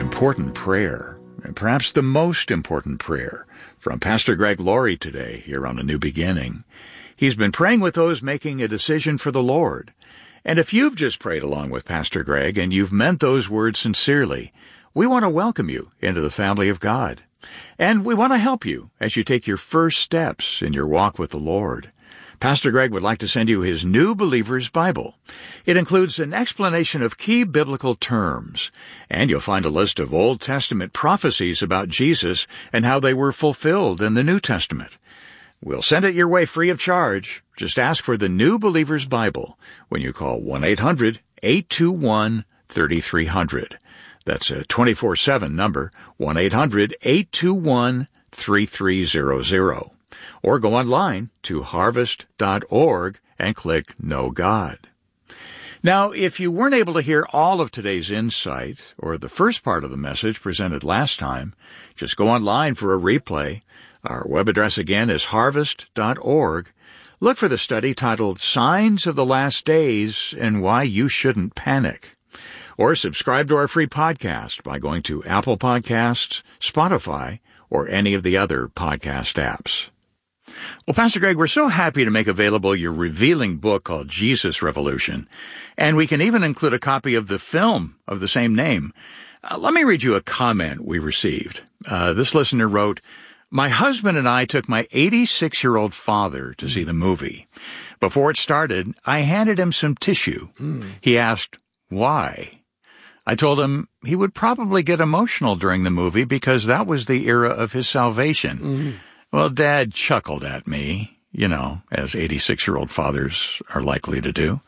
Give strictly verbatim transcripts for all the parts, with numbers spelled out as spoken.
important prayer, and perhaps the most important prayer, from Pastor Greg Laurie today here on A New Beginning. He's been praying with those making a decision for the Lord. And if you've just prayed along with Pastor Greg and you've meant those words sincerely, we want to welcome you into the family of God. And we want to help you as you take your first steps in your walk with the Lord. Pastor Greg would like to send you his New Believer's Bible. It includes an explanation of key biblical terms, and you'll find a list of Old Testament prophecies about Jesus and how they were fulfilled in the New Testament. We'll send it your way free of charge. Just ask for the New Believer's Bible when you call one eight hundred eight two one three three zero zero. That's a twenty-four seven number, one eight hundred eight two one three three zero zero. Or go online to harvest dot org and click Know God. Now, if you weren't able to hear all of today's insight or the first part of the message presented last time, just go online for a replay. Our web address again is harvest dot org. Look for the study titled Signs of the Last Days and Why You Shouldn't Panic. Or subscribe to our free podcast by going to Apple Podcasts, Spotify, or any of the other podcast apps. Well, Pastor Greg, we're so happy to make available your revealing book called Jesus Revolution, and we can even include a copy of the film of the same name. Uh, let me read you a comment we received. Uh, this listener wrote, "My husband and I took my eighty-six-year-old father to see the movie. Before it started, I handed him some tissue. Mm. He asked, why? I told him he would probably get emotional during the movie because that was the era of his salvation. Mm. Well, Dad chuckled at me, you know, as eighty-six-year-old fathers are likely to do.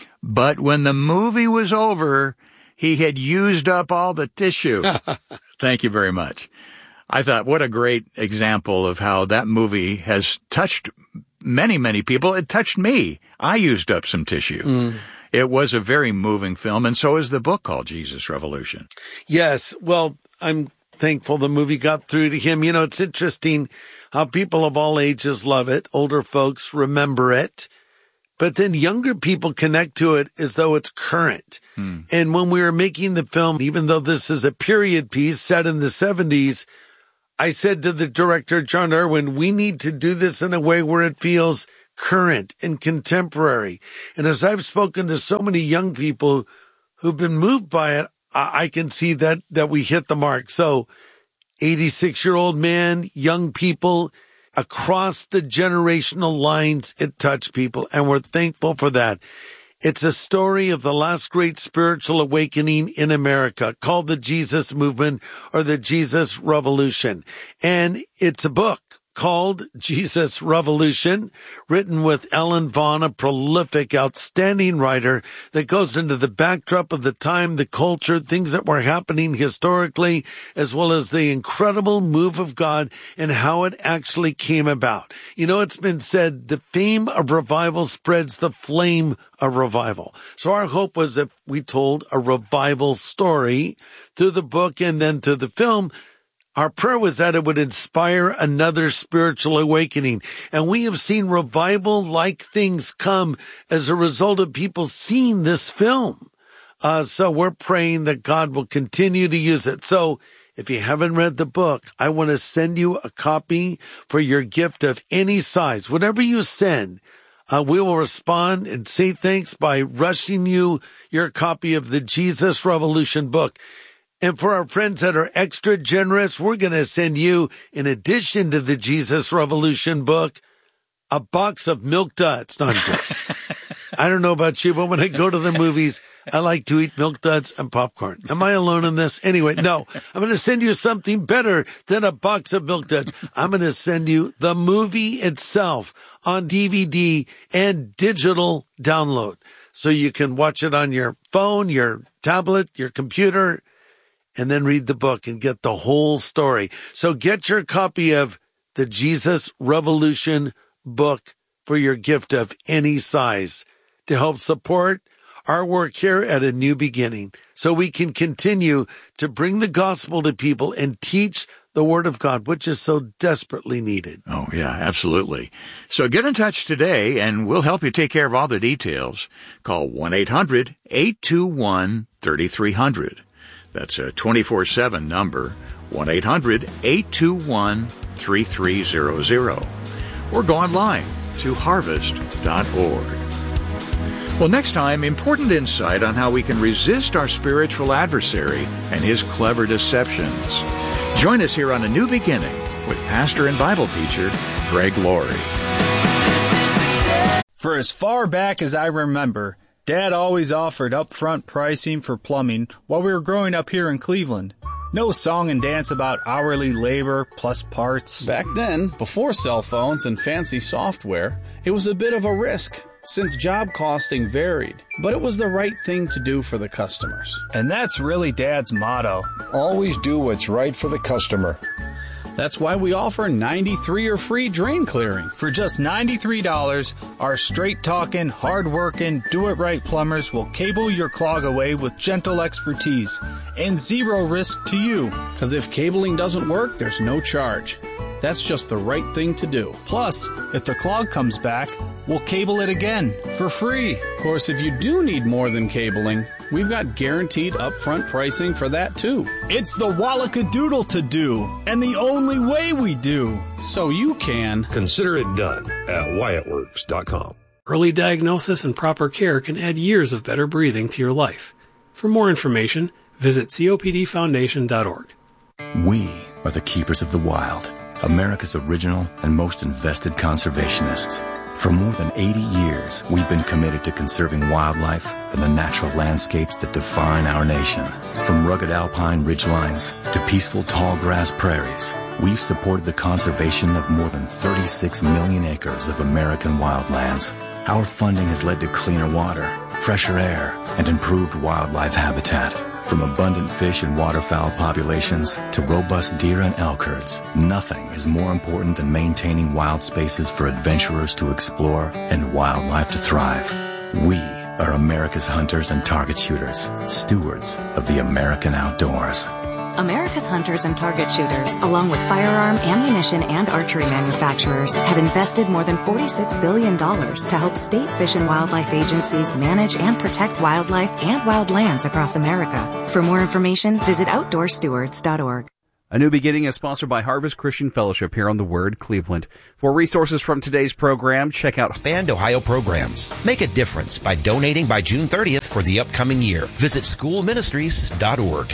But when the movie was over, he had used up all the tissue." Thank you very much. I thought, what a great example of how that movie has touched many, many people. It touched me. I used up some tissue. Mm. It was a very moving film, and so is the book called Jesus Revolution. Yes. Well, I'm thankful the movie got through to him. You know, it's interesting how people of all ages love it. Older folks remember it. But then younger people connect to it as though it's current. Hmm. And when we were making the film, even though this is a period piece set in the seventies, I said to the director, John Irwin, we need to do this in a way where it feels current and contemporary. And as I've spoken to so many young people who've been moved by it, I, I can see that, that we hit the mark. So eighty-six-year-old man, young people, across the generational lines, it touched people, and we're thankful for that. It's a story of the last great spiritual awakening in America called the Jesus Movement or the Jesus Revolution. And it's a book called Jesus Revolution, written with Ellen Vaughn, a prolific, outstanding writer that goes into the backdrop of the time, the culture, things that were happening historically, as well as the incredible move of God and how it actually came about. You know, it's been said, the fame of revival spreads the flame of revival. So our hope was if we told a revival story through the book and then through the film, our prayer was that it would inspire another spiritual awakening. And we have seen revival-like things come as a result of people seeing this film. Uh, so we're praying that God will continue to use it. So if you haven't read the book, I want to send you a copy for your gift of any size. Whatever you send, uh, we will respond and say thanks by rushing you your copy of the Jesus Revolution book. And for our friends that are extra generous, we're going to send you, in addition to the Jesus Revolution book, a box of Milk Duds. No, I'm joking. I don't know about you, but when I go to the movies, I like to eat Milk Duds and popcorn. Am I alone in this? Anyway, no. I'm going to send you something better than a box of Milk Duds. I'm going to send you the movie itself on D V D and digital download. So you can watch it on your phone, your tablet, your computer, and then read the book and get the whole story. So get your copy of the Jesus Revolution book for your gift of any size to help support our work here at A New Beginning so we can continue to bring the gospel to people and teach the Word of God, which is so desperately needed. Oh, yeah, absolutely. So get in touch today, and we'll help you take care of all the details. Call one eight hundred eight two one three three zero zero. That's a twenty-four seven number, one eight hundred, eight two one, three three zero zero. Or go online to harvest dot org. Well, next time, important insight on how we can resist our spiritual adversary and his clever deceptions. Join us here on A New Beginning with pastor and Bible teacher Greg Laurie. For as far back as I remember, Dad always offered upfront pricing for plumbing while we were growing up here in Cleveland. No song and dance about hourly labor plus parts. Back then, before cell phones and fancy software, it was a bit of a risk, since job costing varied. But it was the right thing to do for the customers. And that's really Dad's motto. Always do what's right for the customer. That's why we offer ninety-three or free drain clearing. For just ninety-three dollars, our straight-talking, hard-working, do-it-right plumbers will cable your clog away with gentle expertise and zero risk to you. Because if cabling doesn't work, there's no charge. That's just the right thing to do. Plus, if the clog comes back, we'll cable it again for free. Of course, if you do need more than cabling, we've got guaranteed upfront pricing for that too. It's the Wallacadoodle to do, and the only way we do. So you can consider it done at Wyatt Works dot com. Early diagnosis and proper care can add years of better breathing to your life. For more information, visit C O P D foundation dot org. We are the keepers of the wild, America's original and most invested conservationists. For more than eighty years, we've been committed to conserving wildlife and the natural landscapes that define our nation. From rugged alpine ridgelines to peaceful tall grass prairies, we've supported the conservation of more than thirty-six million acres of American wildlands. Our funding has led to cleaner water, fresher air, and improved wildlife habitat. From abundant fish and waterfowl populations to robust deer and elk herds, nothing is more important than maintaining wild spaces for adventurers to explore and wildlife to thrive. We are America's hunters and target shooters, stewards of the American outdoors. America's hunters and target shooters, along with firearm, ammunition, and archery manufacturers, have invested more than forty-six billion dollars to help state fish and wildlife agencies manage and protect wildlife and wildlands across America. For more information, visit outdoor stewards dot org. A New Beginning is sponsored by Harvest Christian Fellowship here on The Word, Cleveland. For resources from today's program, check out Expand Ohio programs. Make a difference by donating by June thirtieth for the upcoming year. Visit school ministries dot org.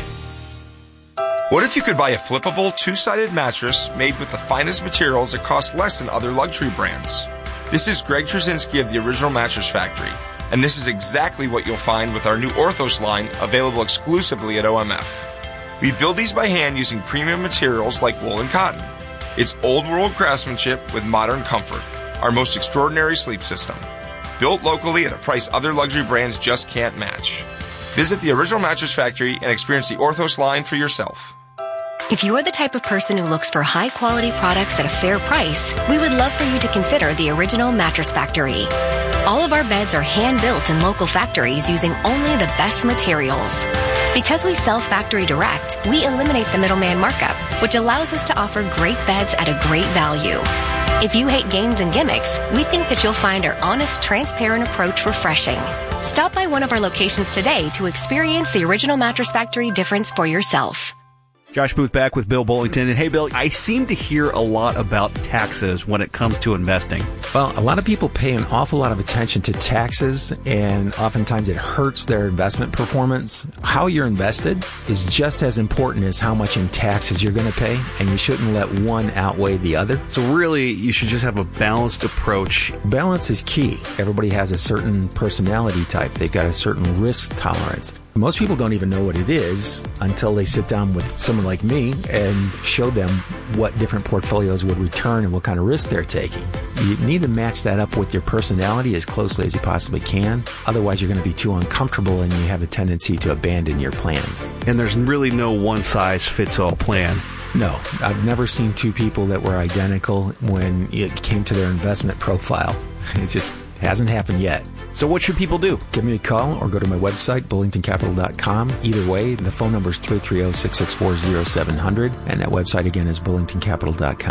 What if you could buy a flippable, two-sided mattress made with the finest materials that cost less than other luxury brands? This is Greg Trzynski of the Original Mattress Factory, and this is exactly what you'll find with our new Orthos line available exclusively at O M F. We build these by hand using premium materials like wool and cotton. It's old-world craftsmanship with modern comfort, our most extraordinary sleep system. Built locally at a price other luxury brands just can't match. Visit the Original Mattress Factory and experience the Orthos line for yourself. If you're the type of person who looks for high-quality products at a fair price, we would love for you to consider the Original Mattress Factory. All of our beds are hand-built in local factories using only the best materials. Because we sell factory direct, we eliminate the middleman markup, which allows us to offer great beds at a great value. If you hate games and gimmicks, we think that you'll find our honest, transparent approach refreshing. Stop by one of our locations today to experience the Original Mattress Factory difference for yourself. Josh Booth back with Bill Bullington. And hey, Bill, I seem to hear a lot about taxes when it comes to investing. Well, a lot of people pay an awful lot of attention to taxes, and oftentimes it hurts their investment performance. How you're invested is just as important as how much in taxes you're going to pay, and you shouldn't let one outweigh the other. So really, you should just have a balanced approach. Balance is key. Everybody has a certain personality type. They've got a certain risk tolerance. Most people don't even know what it is until they sit down with someone like me and show them what different portfolios would return and what kind of risk they're taking. You need to match that up with your personality as closely as you possibly can. Otherwise, you're going to be too uncomfortable and you have a tendency to abandon your plans. And there's really no one-size-fits-all plan. No, I've never seen two people that were identical when it came to their investment profile. It just hasn't happened yet. So what should people do? Give me a call or go to my website, bullington capital dot com. Either way, the phone number is three three zero, six six four, zero seven zero zero, and that website again is bullington capital dot com.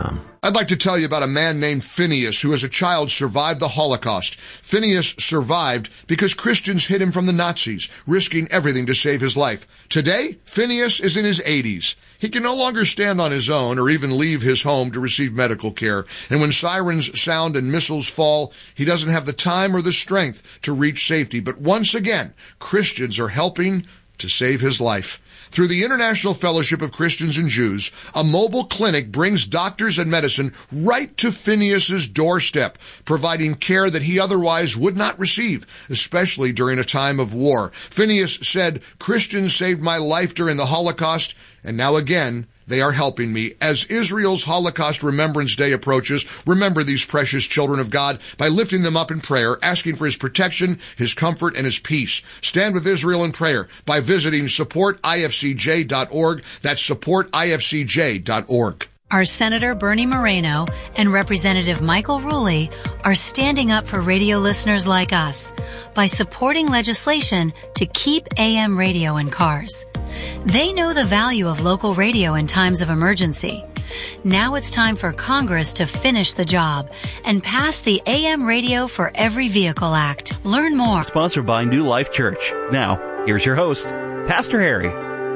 I'd like to tell you about a man named Phineas who as a child survived the Holocaust. Phineas survived because Christians hid him from the Nazis, risking everything to save his life. Today, Phineas is in his eighties. He can no longer stand on his own or even leave his home to receive medical care. And when sirens sound and missiles fall, he doesn't have the time or the strength to reach safety. But once again, Christians are helping to save his life. Through the International Fellowship of Christians and Jews, a mobile clinic brings doctors and medicine right to Phineas's doorstep, providing care that he otherwise would not receive, especially during a time of war. Phineas said, "Christians saved my life during the Holocaust, and now again, they are helping me." As Israel's Holocaust Remembrance Day approaches, remember these precious children of God by lifting them up in prayer, asking for his protection, his comfort, and his peace. Stand with Israel in prayer by visiting support I F C J dot org. That's support I F C J dot org. Our Senator Bernie Moreno and Representative Michael Rulli are standing up for radio listeners like us by supporting legislation to keep A M radio in cars. They know the value of local radio in times of emergency. Now it's time for Congress to finish the job and pass the A M Radio for Every Vehicle Act. Learn more. Sponsored by New Life Church. Now, here's your host, Pastor Harry.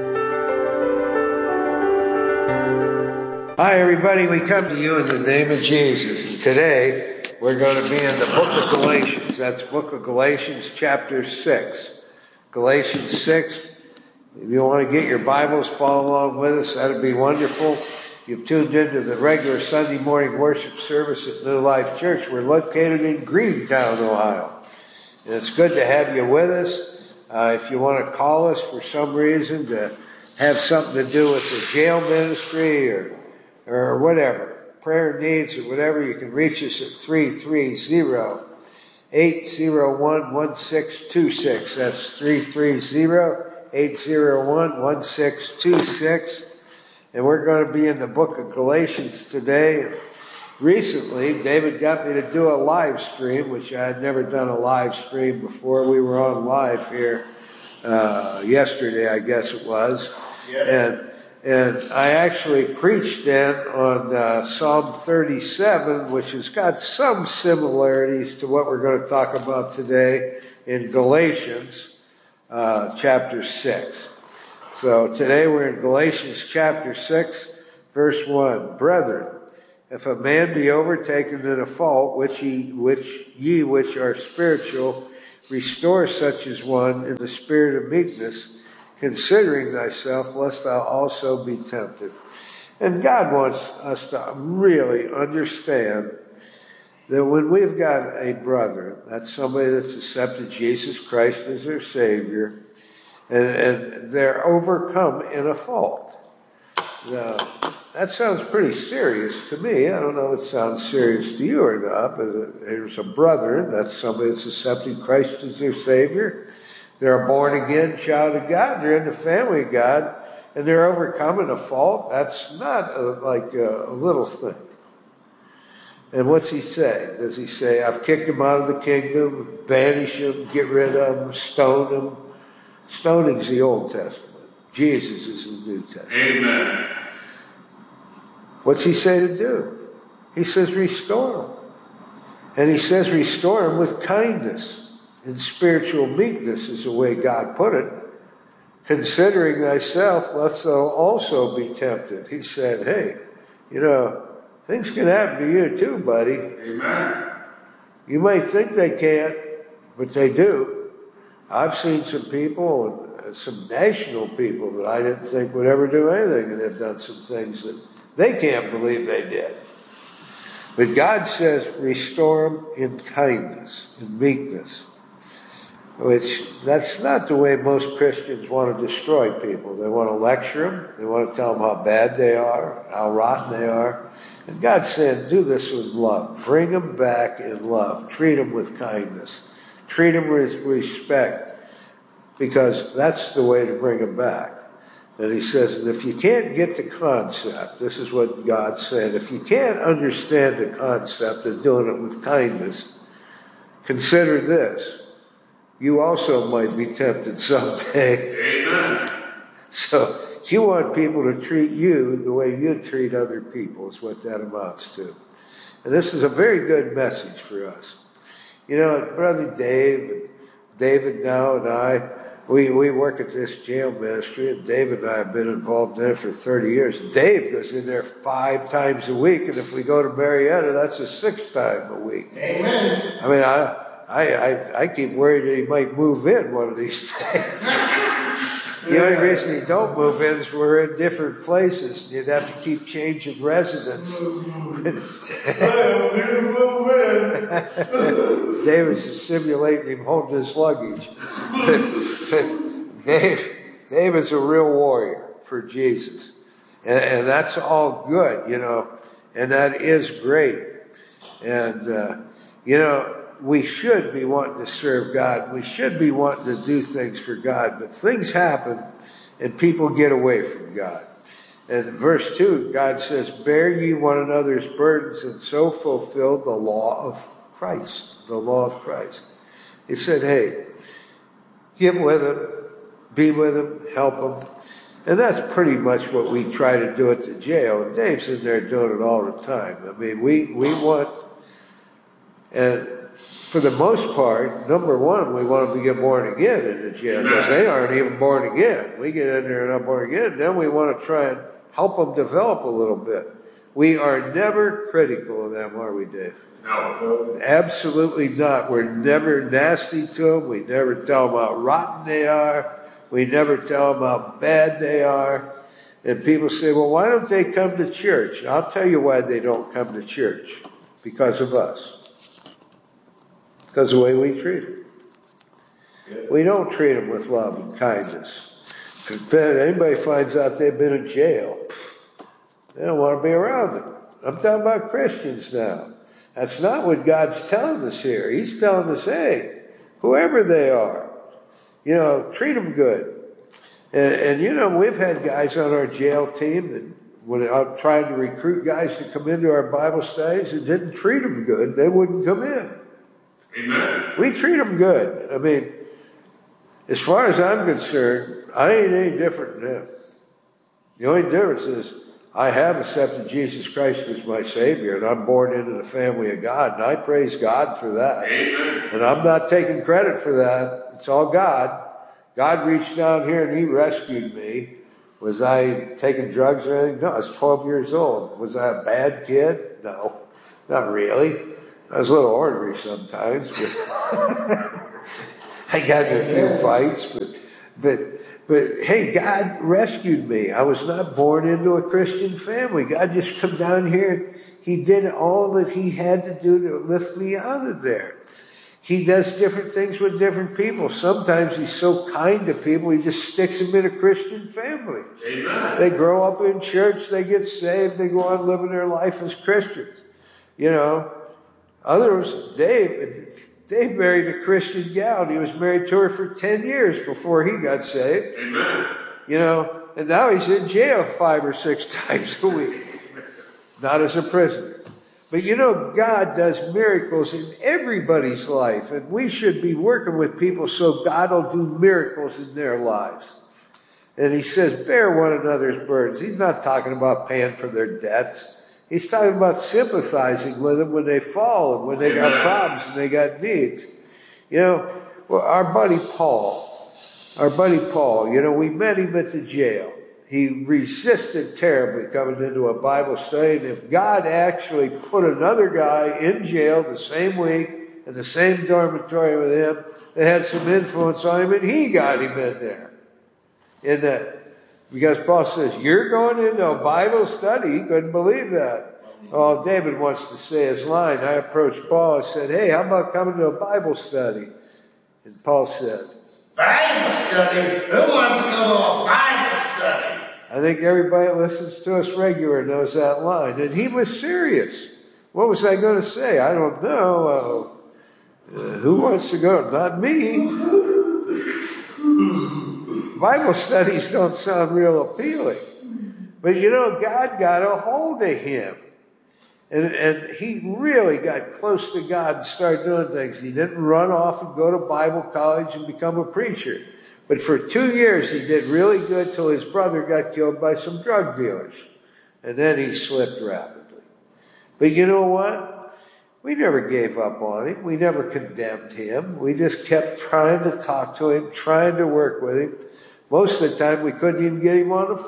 Hi, everybody. We come to you in the name of Jesus. And today, we're going to be in the book of Galatians. That's book of Galatians, chapter six. Galatians six. If you want to get your Bibles, follow along with us. That would be wonderful. You've tuned into the regular Sunday morning worship service at New Life Church. We're located in Greentown, Ohio. And it's good to have you with us. Uh, if you want to call us for some reason to have something to do with the jail ministry or or whatever, prayer needs or whatever, you can reach us at three three zero, eight zero one, one six two six. That's three three zero, eight zero one, one six two six. And we're going to be in the book of Galatians today. Recently, David got me to do a live stream, which I had never done a live stream before. We were on live here uh, yesterday, I guess it was. Yeah. And And I actually preached then on uh, Psalm thirty-seven, which has got some similarities to what we're going to talk about today in Galatians uh, chapter six. So today we're in Galatians chapter six, verse one. Brethren, if a man be overtaken in a fault, which ye, which ye which are spiritual, restore such as one in the spirit of meekness, considering thyself, lest thou also be tempted. And God wants us to really understand that when we've got a brother, that's somebody that's accepted Jesus Christ as their Savior, and, and they're overcome in a fault. Now, that sounds pretty serious to me. I don't know if it sounds serious to you or not, but there's a brother, that's somebody that's accepted Christ as their Savior. They're a born-again child of God. They're in the family of God, and they're overcoming a fault. That's not a, like a, a little thing. And what's he say? Does he say, I've kicked him out of the kingdom, banish him, get rid of him, stone him? Stoning's the Old Testament. Jesus is the New Testament. Amen. What's he say to do? He says, restore him. And he says, restore him with kindness. And spiritual meekness is the way God put it. Considering thyself, lest thou also be tempted. He said, hey, you know, things can happen to you too, buddy. Amen. You might think they can't, but they do. I've seen some people, and some national people that I didn't think would ever do anything, and have done some things that they can't believe they did. But God says, restore them in kindness, in meekness. Which, that's not the way most Christians want to destroy people. They want to lecture them. They want to tell them how bad they are, how rotten they are. And God said, do this with love. Bring them back in love. Treat them with kindness. Treat them with respect. Because that's the way to bring them back. And he says, and if you can't get the concept, this is what God said, if you can't understand the concept of doing it with kindness, consider this. You also might be tempted someday. Amen. So You want people to treat you the way you treat other people is what that amounts to. And this is a very good message for us. You know, Brother Dave, and David now and I, we, we work at this jail ministry, and David and I have been involved in it for thirty years. Dave goes in there five times a week, and if we go to Marietta, that's a sixth time a week. Amen. I mean, I, I, I, I keep worried that he might move in one of these days. The only reason he don't move in is we're in different places. You'd have to keep changing residence. David's simulating him holding his luggage. Dave, David's a real warrior for Jesus. And, and that's all good, you know. And that is great. And, uh, you know, we should be wanting to serve God. We should be wanting to do things for God. But things happen and people get away from God. And in verse two, God says, bear ye one another's burdens and so fulfill the law of Christ. The law of Christ. He said, hey, get with him, be with him, help him. And that's pretty much what we try to do at the jail. And Dave's in there doing it all the time. I mean, we, we want, and for the most part, number one, we want them to get born again in the jail because they aren't even born again. We get in there and not born again. Then we want to try and help them develop a little bit. We are never critical of them, are we, Dave? No. Absolutely not. We're never nasty to them. We never tell them how rotten they are. We never tell them how bad they are. And people say, well, why don't they come to church? I'll tell you why they don't come to church. Because of us. Because of the way we treat them. We don't treat them with love and kindness. If anybody finds out they've been in jail, they don't want to be around them. I'm talking about Christians now. That's not what God's telling us here. He's telling us, hey, whoever they are, you know, treat them good. And, and you know, we've had guys on our jail team that when I'm trying to recruit guys to come into our Bible studies and didn't treat them good, they wouldn't come in. Amen. We treat them good. I mean, as far as I'm concerned, I ain't any different than them. The only difference is I have accepted Jesus Christ as my Savior, and I'm born into the family of God, and I praise God for that. Amen. And I'm not taking credit for that. It's all God. God reached down here and He rescued me. Was I taking drugs or anything? No, I was twelve years old. Was I a bad kid? No, not really. I was a little ornery sometimes, but I got in a few fights, but, but, but hey, God rescued me. I was not born into a Christian family. God just come down here. He did all that He had to do to lift me out of there. He does different things with different people. Sometimes He's so kind to people, He just sticks them in a Christian family. Amen. They grow up in church, they get saved, they go on living their life as Christians. You know, others, Dave, Dave married a Christian gal, and he was married to her for ten years before he got saved. Amen. You know, and now he's in jail five or six times a week. Not as a prisoner. But you know, God does miracles in everybody's life, and we should be working with people so God will do miracles in their lives. And He says, bear one another's burdens. He's not talking about paying for their debts. He's talking about sympathizing with them when they fall and when they got problems and they got needs. You know, well, our buddy Paul, our buddy Paul, you know, we met him at the jail. He resisted terribly coming into a Bible study. And if God actually put another guy in jail the same week in the same dormitory with him that had some influence on him, and he got him in there. In that. Because Paul says, you're going into a Bible study. He couldn't believe that. Oh, David wants to say his line. I approached Paul and said, hey, how about coming to a Bible study? And Paul said, Bible study? Who wants to go to a Bible study? I think everybody that listens to us regular knows that line. And he was serious. What was I going to say? I don't know. Uh, uh, who wants to go? Not me. Bible studies don't sound real appealing. But you know, God got a hold of him. And, and he really got close to God and started doing things. He didn't run off and go to Bible college and become a preacher. But for two years, he did really good till his brother got killed by some drug dealers. And then he slipped rapidly. But you know what? We never gave up on him. We never condemned him. We just kept trying to talk to him, trying to work with him. Most of the time, we couldn't even get him on the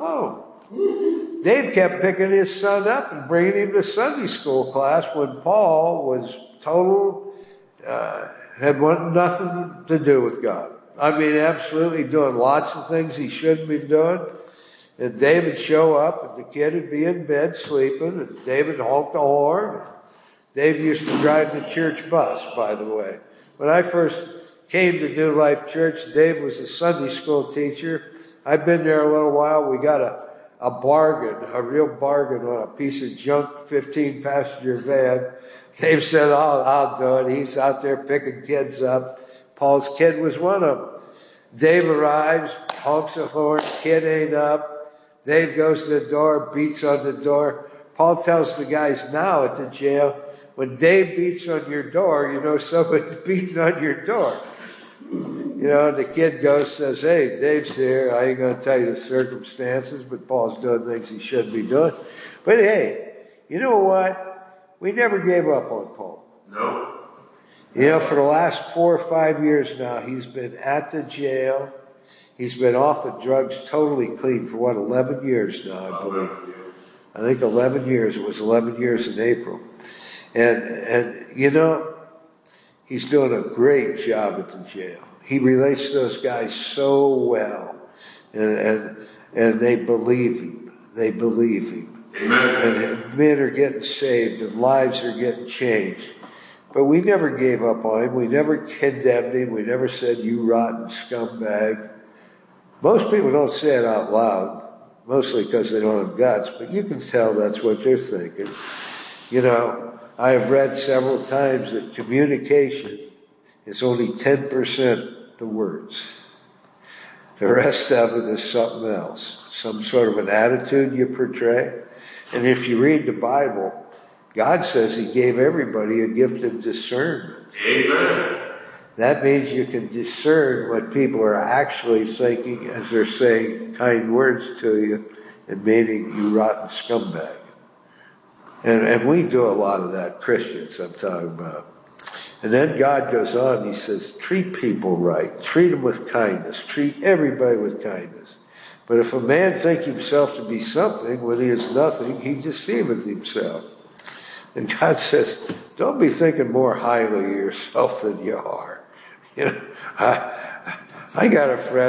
phone. Dave kept picking his son up and bringing him to Sunday school class when Paul was total, uh, had nothing to do with God. I mean, absolutely doing lots of things he shouldn't be doing. And Dave would show up, and the kid would be in bed sleeping, and David honked the horn. Dave used to drive the church bus, by the way. When I first came to New Life Church, Dave was a Sunday school teacher. I've been there a little while. We got a, a bargain, a real bargain on a piece of junk fifteen passenger van. Dave said, I'll, I'll do it. He's out there picking kids up. Paul's kid was one of them. Dave arrives, honks a horn, kid ain't up. Dave goes to the door, beats on the door. Paul tells the guys now at the jail, when Dave beats on your door, you know somebody's beating on your door. You know, the kid goes, says, hey, Dave's here. I ain't going to tell you the circumstances, but Paul's doing things he shouldn't be doing. But hey, you know what? We never gave up on Paul. No. You know, for the last four or five years now, he's been at the jail. He's been off of drugs totally clean for, what, eleven years now, I believe. I think eleven years. It was eleven years in April. And, and you know, he's doing a great job at the jail. He relates to those guys so well. And, and, and they believe him. They believe him. Amen. And men are getting saved and lives are getting changed. But we never gave up on him. We never condemned him. We never said, you rotten scumbag. Most people don't say it out loud, mostly because they don't have guts, but you can tell that's what they're thinking. You know, I have read several times that communication is only ten percent the words. The rest of it is something else, some sort of an attitude you portray. And if you read the Bible, God says he gave everybody a gift of discernment. Amen. That means you can discern what people are actually thinking as they're saying kind words to you and meaning you rotten scumbag. And, and we do a lot of that, Christians I'm talking about. And then God goes on, he says, treat people right. Treat them with kindness. Treat everybody with kindness. But if a man think himself to be something when he is nothing, he deceiveth himself. And God says, don't be thinking more highly of yourself than you are. You know, I, I got a friend